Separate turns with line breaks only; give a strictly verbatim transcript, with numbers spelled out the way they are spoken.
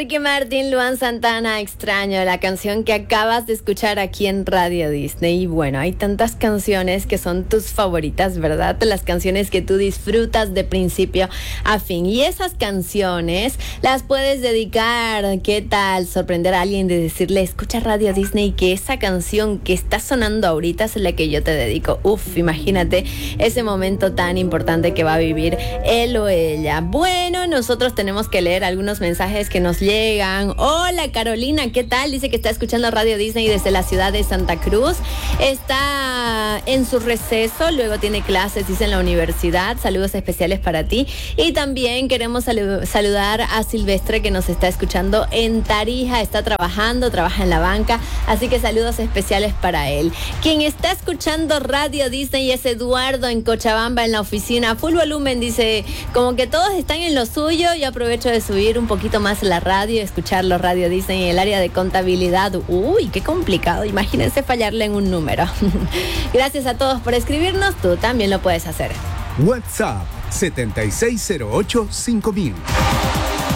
Ricky Martin, Luan Santana, Extraño, la canción que acabas de escuchar aquí en Radio Disney. Y bueno, hay tantas canciones que son tus favoritas, ¿verdad? Las canciones que tú disfrutas de principio a fin. Y esas canciones las puedes dedicar. ¿Qué tal? Sorprender a alguien de decirle, escucha Radio Disney, que esa canción que está sonando ahorita es la que yo te dedico. Uf, imagínate ese momento tan importante que va a vivir él o ella. Bueno, nosotros tenemos que leer algunos mensajes que nos llegan. Hola Carolina, ¿qué tal? Dice que está escuchando Radio Disney desde la ciudad de Santa Cruz. Está en su receso, luego tiene clases, dice, en la universidad. Saludos especiales para ti. Y también queremos salu- saludar a Silvestre, que nos está escuchando en Tarija. Está trabajando, trabaja en la banca, así que saludos especiales para él. Quien está escuchando Radio Disney es Eduardo en Cochabamba, en la oficina. Full volumen, dice, como que todos están en lo suyo. Yo aprovecho de subir un poquito más la radio, escuchar los Radio Disney en el área de contabilidad. Uy, qué complicado. Imagínense fallarle en un número. Gracias a todos por escribirnos. Tú también lo puedes hacer.
WhatsApp siete seis cero ocho cinco mil.